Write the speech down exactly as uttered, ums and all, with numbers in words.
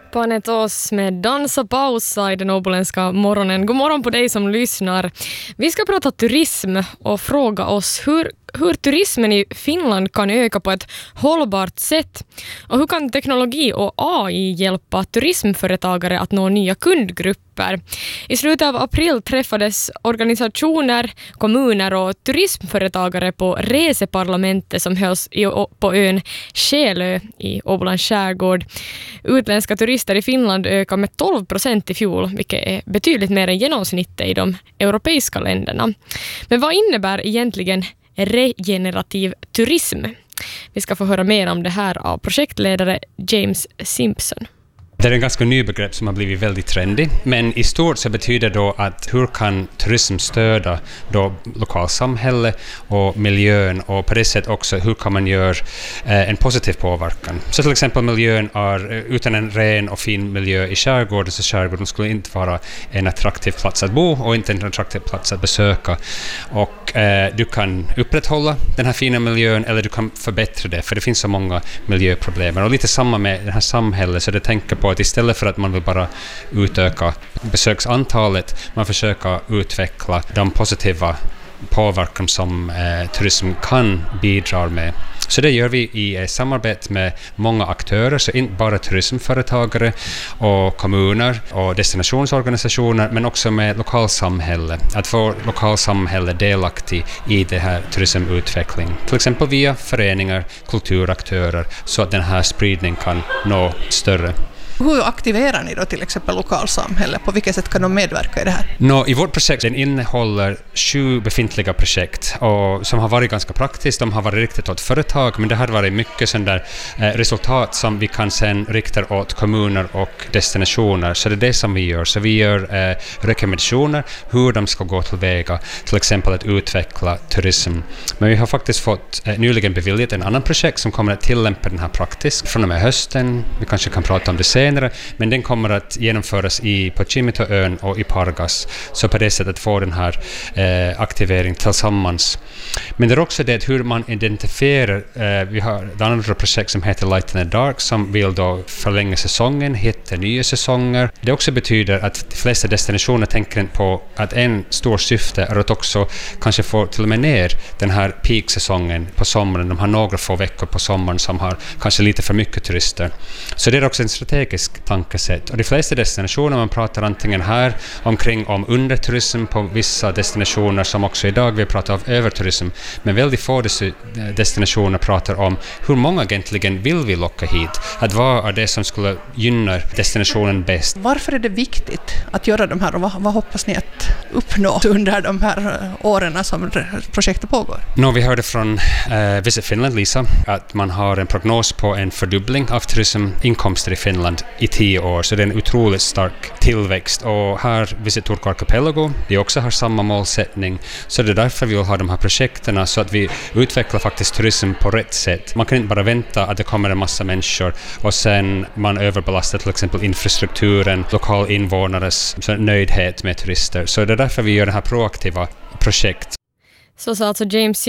Panetos med Dans och pausa i den åboländska morgonen. God morgon på dig som lyssnar. Vi ska prata turism och fråga oss hur, hur turismen i Finland kan öka på ett hållbart sätt. Och hur kan teknologi och A I hjälpa turismföretagare att nå nya kundgrupper? I slutet av april träffades organisationer, kommuner och turismföretagare på reseparlamentet som hölls i, på ön Själö i Åbolands skärgård. Utländska turister i Finland ökar med tolv procent i fjol, vilket är betydligt mer än genomsnittet i de europeiska länderna. Men vad innebär egentligen regenerativ turism? Vi ska få höra mer om det här av projektledare James Simpson. Det är en ganska ny begrepp som har blivit väldigt trendig, men i stort så betyder då att hur kan turism stödja då lokalsamhälle och miljön, och på det sättet också hur kan man göra eh, en positiv påverkan. Så till exempel miljön är, utan en ren och fin miljö i skärgården, så skärgården skulle inte vara en attraktiv plats att bo och inte en attraktiv plats att besöka. Och eh, du kan upprätthålla den här fina miljön eller du kan förbättra det, för det finns så många miljöproblem. Och lite samma med det här samhället, så det tänker på att istället för att man vill bara utöka besöksantalet, man försöker utveckla de positiva påverkan som eh, turism kan bidra med. Så det gör vi i eh, samarbete med många aktörer, så inte bara turismföretagare och kommuner och destinationsorganisationer, men också med lokalsamhälle. Att få lokalsamhälle delaktig i det här turismutvecklingen. Till exempel via föreningar, kulturaktörer, så att den här spridningen kan nå större. Hur aktiverar ni då till exempel lokalsamhälle? På vilket sätt kan de medverka i det här? No, i vårt projekt den innehåller sju befintliga projekt och, som har varit ganska praktiskt. De har varit riktat åt företag, men det har varit mycket sån där, eh, resultat som vi kan sen rikta åt kommuner och destinationer. Så det är det som vi gör. Så vi gör eh, rekommendationer hur de ska gå tillväga, till exempel att utveckla turism. Men vi har faktiskt fått eh, nyligen beviljat en annan projekt som kommer att tillämpa den här praktiskt från och med hösten. Vi kanske kan prata om det sen. Men den kommer att genomföras i, på Kimitoön och i Pargas. Så på det sättet får den här eh, aktivering tillsammans. Men det är också det hur man identifierar. Eh, vi har ett andra projekt som heter Light in the Dark som vill då förlänga säsongen, hitta nya säsonger. Det också betyder att de flesta destinationer tänker på att en stor syfte är att också kanske få till och med ner den här peak-säsongen på sommaren. De har några få veckor på sommaren som har kanske lite för mycket turister. Så det är också en strategisk tankesätt. Och de flesta destinationer, man pratar antingen här omkring om underturism på vissa destinationer, som också idag vi pratar om överturism, men väldigt få destinationer pratar om hur många egentligen vill vi locka hit, att vad är det som skulle gynna destinationen bäst. Varför är det viktigt att göra de här och vad, vad hoppas ni att uppnå under de här åren som projektet pågår? No, vi hörde från uh, Visit Finland, Lisa, att man har en prognos på en fördubbling av turisminkomster i Finland i tio år, så det är en otroligt stark tillväxt. Och här Visit Turku Archipelago, vi också har samma målsättning, så det är därför vi vill ha de här projekten, så att vi utvecklar faktiskt turism på rätt sätt. Man kan inte bara vänta att det kommer en massa människor och sen man överbelastar till exempel infrastrukturen, lokal invånares nöjdhet med turister. Så det är därför vi gör det här proaktiva projekt. Så sa alltså James